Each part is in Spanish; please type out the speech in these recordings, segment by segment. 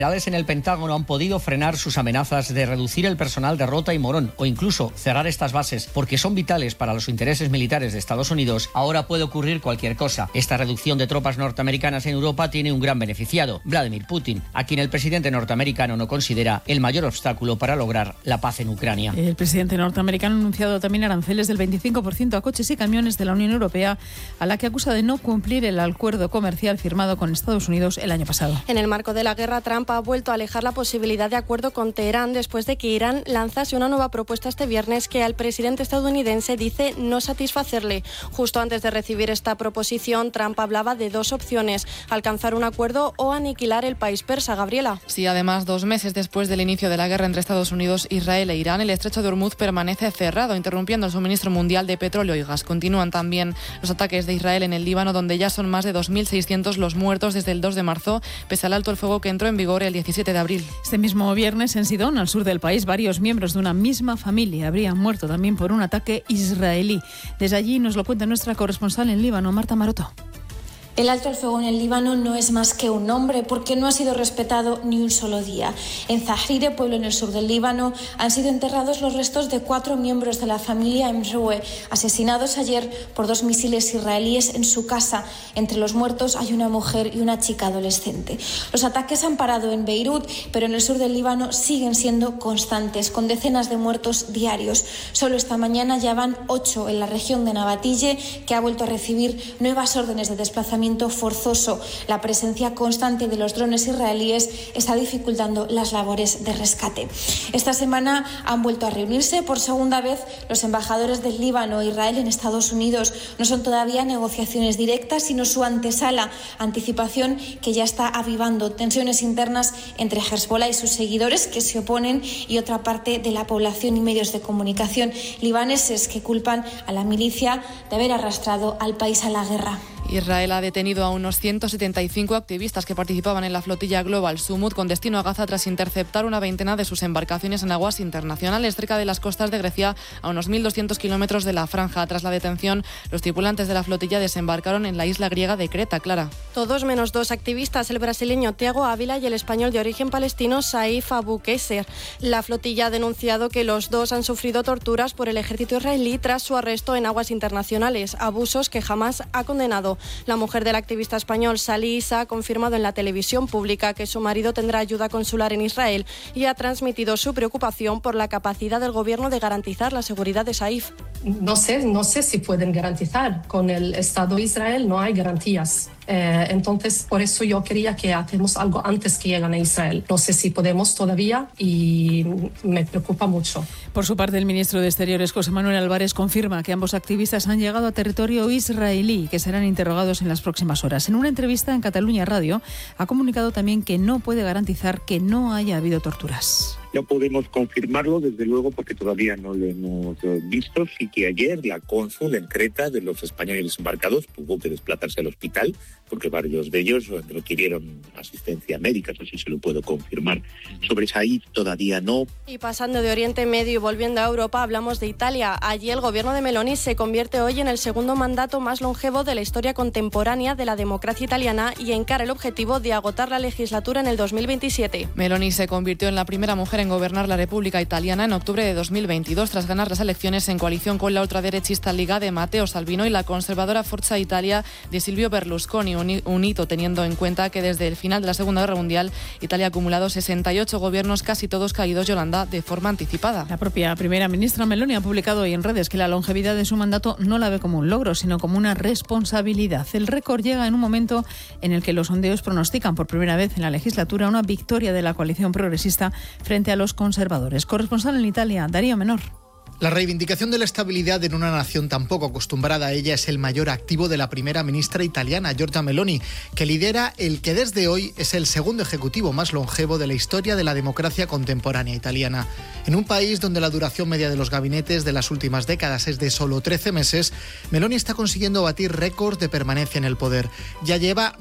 Generales en el Pentágono han podido frenar sus amenazas de reducir el personal de Rota y Morón o incluso cerrar estas bases porque son vitales para los intereses militares de Estados Unidos. Ahora puede ocurrir cualquier cosa. Esta reducción de tropas norteamericanas en Europa tiene un gran beneficiado, Vladimir Putin, a quien el presidente norteamericano no considera el mayor obstáculo para lograr la paz en Ucrania. El presidente norteamericano ha anunciado también aranceles del 25% a coches y camiones de la Unión Europea, a la que acusa de no cumplir el acuerdo comercial firmado con Estados Unidos el año pasado. En el marco de la guerra, Trump ha vuelto a alejar la posibilidad de acuerdo con Teherán después de que Irán lanzase una nueva propuesta este viernes que al presidente estadounidense dice no satisfacerle. Justo antes de recibir esta proposición, Trump hablaba de dos opciones: alcanzar un acuerdo o aniquilar el país persa. Gabriela. Sí, además, 2 meses después del inicio de la guerra entre Estados Unidos, Israel e Irán, el estrecho de Hormuz permanece cerrado, interrumpiendo el suministro mundial de petróleo y gas. Continúan también los ataques de Israel en el Líbano, donde ya son más de 2.600 los muertos desde el 2 de marzo, pese al alto el fuego que entró en vigor el 17 de abril. Este mismo viernes, en Sidón, al sur del país, varios miembros de una misma familia habrían muerto también por un ataque israelí. Desde allí nos lo cuenta nuestra corresponsal en Líbano, Marta Maroto. El alto el fuego en el Líbano no es más que un nombre porque no ha sido respetado ni un solo día. En Zahrire, pueblo en el sur del Líbano, han sido enterrados los restos de 4 miembros de la familia Emroue, asesinados ayer por 2 misiles israelíes en su casa. Entre los muertos hay una mujer y una chica adolescente. Los ataques han parado en Beirut, pero en el sur del Líbano siguen siendo constantes, con decenas de muertos diarios. Solo esta mañana ya van 8 en la región de Nabatille, que ha vuelto a recibir nuevas órdenes de desplazamiento forzoso. La presencia constante de los drones israelíes está dificultando las labores de rescate. Esta semana han vuelto a reunirse por segunda vez los embajadores del Líbano e Israel en Estados Unidos. No son todavía negociaciones directas, sino su antesala, anticipación que ya está avivando tensiones internas entre Hezbollah y sus seguidores que se oponen y otra parte de la población y medios de comunicación libaneses que culpan a la milicia de haber arrastrado al país a la guerra. Israel ha detenido a unos 175 activistas que participaban en la flotilla Global Summit con destino a Gaza tras interceptar una veintena de sus embarcaciones en aguas internacionales cerca de las costas de Grecia, a unos 1.200 kilómetros de la franja. Tras la detención, los tripulantes de la flotilla desembarcaron en la isla griega de Creta. Clara. Todos menos 2 activistas, el brasileño Thiago Ávila y el español de origen palestino Saif Abu Qeiser. La flotilla ha denunciado que los dos han sufrido torturas por el ejército israelí tras su arresto en aguas internacionales, abusos que jamás ha condenado. La mujer del activista español Salih Issa ha confirmado en la televisión pública que su marido tendrá ayuda consular en Israel y ha transmitido su preocupación por la capacidad del gobierno de garantizar la seguridad de Saif. No sé si pueden garantizar. Con el Estado de Israel no hay garantías. Entonces, por eso yo quería que hacemos algo antes que lleguen a Israel. No sé si podemos todavía y me preocupa mucho. Por su parte, el ministro de Exteriores, José Manuel Álvarez, confirma que ambos activistas han llegado a territorio israelí y que serán interrogados en las próximas horas. En una entrevista en Cataluña Radio, ha comunicado también que no puede garantizar que no haya habido torturas. No podemos confirmarlo, desde luego, porque todavía no lo hemos visto. Sí que ayer la cónsul en Creta de los españoles embarcados tuvo que desplazarse al hospital porque varios de ellos requirieron asistencia médica, eso sí se lo puedo confirmar. Sobre Saif todavía no. Y pasando de Oriente Medio y volviendo a Europa, hablamos de Italia. Allí el gobierno de Meloni se convierte hoy en el segundo mandato más longevo de la historia contemporánea de la democracia italiana y encara el objetivo de agotar la legislatura en el 2027. Meloni se convirtió en la primera mujer en gobernar la República Italiana en octubre de 2022 tras ganar las elecciones en coalición con la ultraderechista Liga de Matteo Salvini y la conservadora Forza Italia de Silvio Berlusconi, un hito teniendo en cuenta que desde el final de la Segunda Guerra Mundial Italia ha acumulado 68 gobiernos, casi todos caídos, Yolanda, de forma anticipada. La propia primera ministra Meloni ha publicado hoy en redes que la longevidad de su mandato no la ve como un logro, sino como una responsabilidad. El récord llega en un momento en el que los sondeos pronostican por primera vez en la legislatura una victoria de la coalición progresista frente a los conservadores. Corresponsal en Italia, Darío Menor. La reivindicación de la estabilidad en una nación tan poco acostumbrada a ella es el mayor activo de la primera ministra italiana, Giorgia Meloni, que lidera el que desde hoy es el segundo ejecutivo más longevo de la historia de la democracia contemporánea italiana. En un país donde la duración media de los gabinetes de las últimas décadas es de solo 13 meses, Meloni está consiguiendo batir récords de permanencia en el poder. Ya lleva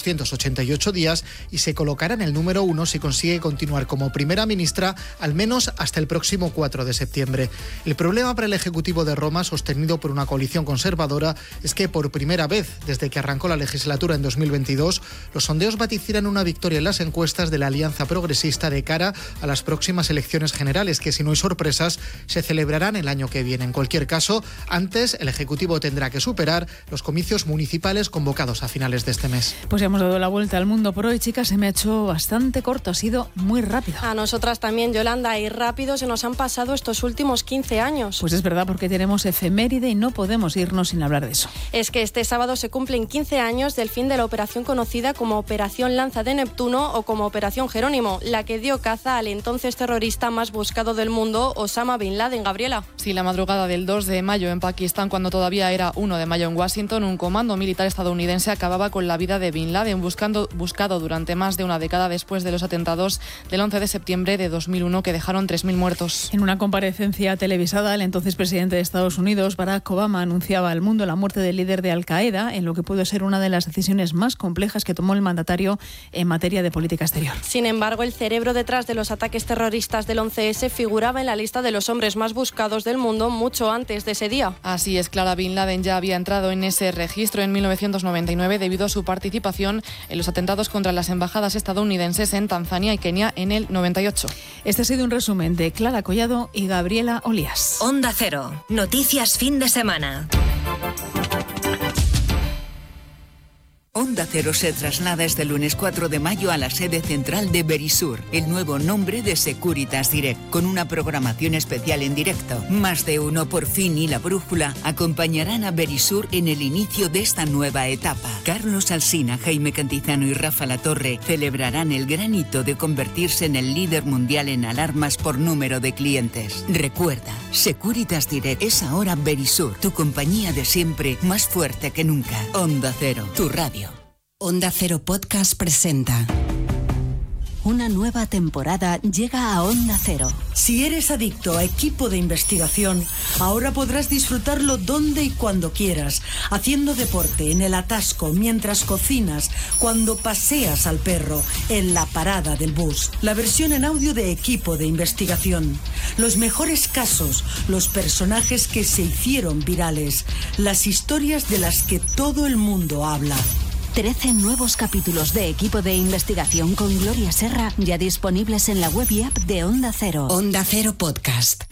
1.288 días y se colocará en el número 1 si consigue continuar como primera ministra al menos hasta el próximo 4 de septiembre. El problema para el Ejecutivo de Roma, sostenido por una coalición conservadora, es que por primera vez desde que arrancó la legislatura en 2022, los sondeos vaticinan una victoria en las encuestas de la Alianza Progresista de cara a las próximas elecciones generales, que si no hay sorpresas se celebrarán el año que viene. En cualquier caso, antes el Ejecutivo tendrá que superar los comicios municipales convocados a finales de este mes. Pues ya hemos dado la vuelta al mundo por hoy, chicas. Se me ha hecho bastante corto, ha sido muy rápido. A nosotras también, Yolanda, y rápido se nos han pasado estos últimos 15 años. Pues es verdad, porque tenemos efeméride y no podemos irnos sin hablar de eso. Es que este sábado se cumplen 15 años del fin de la operación conocida como Operación Lanza de Neptuno o como Operación Jerónimo, la que dio caza al entonces terrorista más buscado del mundo, Osama Bin Laden. Gabriela. Sí, la madrugada del 2 de mayo en Pakistán, cuando todavía era 1 de mayo en Washington, un comando militar estadounidense acababa con la vida de Bin Laden, buscado durante más de una década después de los atentados del 11 de septiembre de 2001 que dejaron 3.000 muertos. En una comparecencia televisada, el entonces presidente de Estados Unidos, Barack Obama, anunciaba al mundo la muerte del líder de Al-Qaeda, en lo que pudo ser una de las decisiones más complejas que tomó el mandatario en materia de política exterior. Sin embargo, el cerebro detrás de los ataques terroristas del 11S figuraba en la lista de los hombres más buscados del mundo mucho antes de ese día. Así es, Clara. Bin Laden ya había entrado en ese registro en 1999 debido a su participación en los atentados contra las embajadas estadounidenses en Tanzania y Kenia en el 98. Este ha sido un resumen de Clara Collado y Gabriela Olías. Onda Cero. Noticias fin de semana. Onda Cero se traslada este lunes 4 de mayo a la sede central de Verisur, el nuevo nombre de Securitas Direct, con una programación especial en directo. Más de uno por fin y La Brújula acompañarán a Verisur en el inicio de esta nueva etapa. Carlos Alsina, Jaime Cantizano y Rafa Latorre celebrarán el gran hito de convertirse en el líder mundial en alarmas por número de clientes. Recuerda, Securitas Direct es ahora Verisur, tu compañía de siempre, más fuerte que nunca. Onda Cero, tu radio. Onda Cero Podcast presenta. Una nueva temporada llega a Onda Cero. Si eres adicto a equipo de investigación, ahora podrás disfrutarlo donde y cuando quieras, haciendo deporte, en el atasco, mientras cocinas, cuando paseas al perro, en la parada del bus. La versión en audio de equipo de investigación. Los mejores casos, los personajes que se hicieron virales, las historias de las que todo el mundo habla. 13 nuevos capítulos de equipo de investigación con Gloria Serra, ya disponibles en la web y app de Onda Cero. Onda Cero Podcast.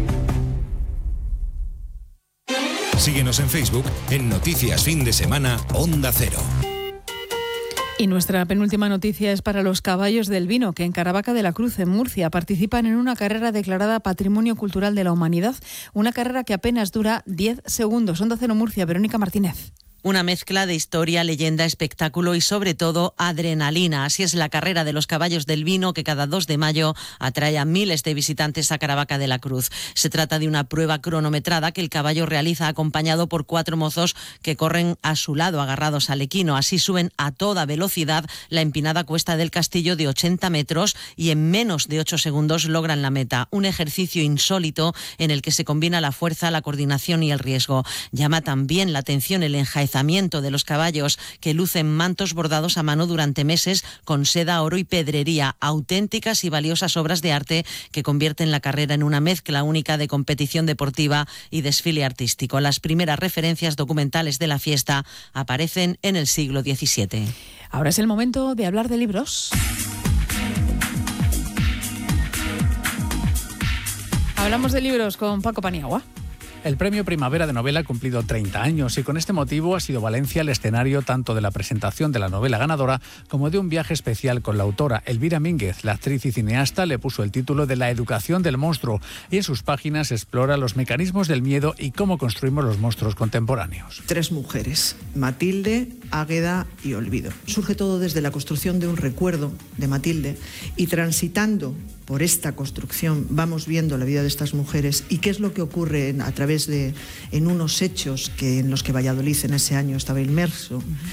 Síguenos en Facebook en Noticias Fin de Semana Onda Cero. Y nuestra penúltima noticia es para los caballos del vino, que en Caravaca de la Cruz, en Murcia, participan en una carrera declarada Patrimonio Cultural de la Humanidad. Una carrera que apenas dura 10 segundos. Onda Cero Murcia, Verónica Martínez. Una mezcla de historia, leyenda, espectáculo y sobre todo adrenalina. Así es la carrera de los caballos del vino, que cada 2 de mayo atrae a miles de visitantes a Caravaca de la Cruz. Se trata de una prueba cronometrada que el caballo realiza acompañado por 4 mozos que corren a su lado agarrados al equino. Así suben a toda velocidad la empinada cuesta del Castillo de 80 metros y en menos de 8 segundos logran la meta. Un ejercicio insólito en el que se combina la fuerza, la coordinación y el riesgo. Llama también la atención el enjaezamiento de los caballos, que lucen mantos bordados a mano durante meses con seda, oro y pedrería, auténticas y valiosas obras de arte que convierten la carrera en una mezcla única de competición deportiva y desfile artístico. Las primeras referencias documentales de la fiesta aparecen en el siglo XVII. Ahora es el momento de hablar de libros. Hablamos de libros con Paco Paniagua. El Premio Primavera de Novela ha cumplido 30 años y con este motivo ha sido Valencia el escenario tanto de la presentación de la novela ganadora como de un viaje especial con la autora. Elvira Mínguez, la actriz y cineasta, le puso el título de La educación del monstruo y en sus páginas explora los mecanismos del miedo y cómo construimos los monstruos contemporáneos. 3 mujeres, Matilde, Águeda y Olvido. Surge todo desde la construcción de un recuerdo de Matilde y transitando por esta construcción vamos viendo la vida de estas mujeres y qué es lo que ocurre a través de unos hechos en los que Valladolid en ese año estaba inmerso.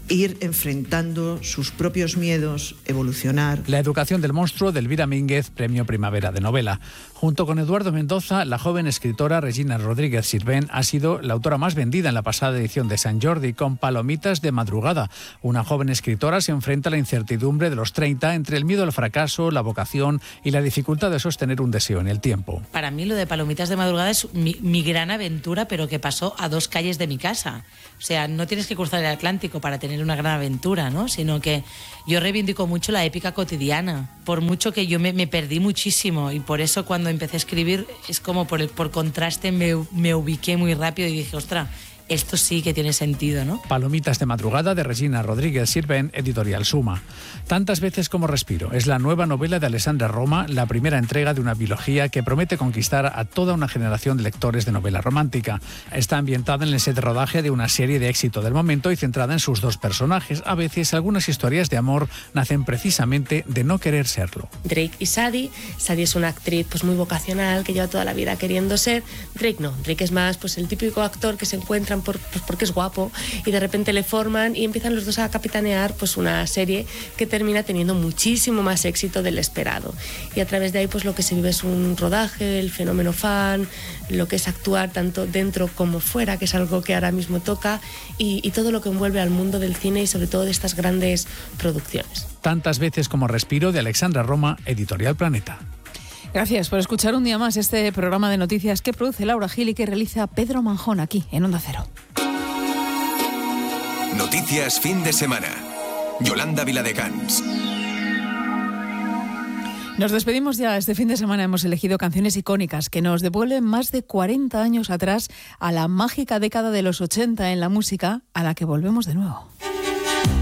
ir enfrentando sus propios miedos, evolucionar. La educación del monstruo de Elvira Mínguez, Premio Primavera de Novela. Junto con Eduardo Mendoza, la joven escritora Regina Rodríguez Sirvent ha sido la autora más vendida en la pasada edición de Sant Jordi, con Palomitas de madrugada. Una joven escritora se enfrenta a la incertidumbre de los 30 entre el miedo al fracaso, la vocación y la dificultad de sostener un deseo en el tiempo. Para mí lo de Palomitas de madrugada es mi gran aventura, pero que pasó a 2 calles de mi casa. O sea, no tienes que cruzar el Atlántico para tener una gran aventura, ¿no? Sino que yo reivindico mucho la épica cotidiana, por mucho que yo me perdí muchísimo, y por eso cuando empecé a escribir es como por contraste me ubiqué muy rápido y dije, ostras, esto sí que tiene sentido, ¿no? Palomitas de madrugada de Regina Rodríguez Sirvent, editorial Suma. Tantas veces como respiro es la nueva novela de Alessandra Roma, la primera entrega de una biología que promete conquistar a toda una generación de lectores de novela romántica. Está ambientada en el set de rodaje de una serie de éxito del momento y centrada en sus 2 personajes. A veces algunas historias de amor nacen precisamente de no querer serlo. Drake y Sadie. Sadie es una actriz pues muy vocacional, que lleva toda la vida queriendo ser. Drake no. Drake es más pues el típico actor que se encuentran porque es guapo, y de repente le forman y empiezan los dos a capitanear pues una serie que termina teniendo muchísimo más éxito del esperado. Y a través de ahí pues lo que se vive es un rodaje, el fenómeno fan, lo que es actuar tanto dentro como fuera, que es algo que ahora mismo toca, y todo lo que envuelve al mundo del cine y sobre todo de estas grandes producciones. Tantas veces como respiro de Alessandra Roma, editorial Planeta. Gracias por escuchar un día más este programa de noticias que produce Laura Gil y que realiza Pedro Manjón aquí en Onda Cero. Noticias fin de semana. Yolanda Viladecans. Nos despedimos ya. Este fin de semana hemos elegido canciones icónicas que nos devuelven más de 40 años atrás a la mágica década de los 80 en la música, a la que volvemos de nuevo.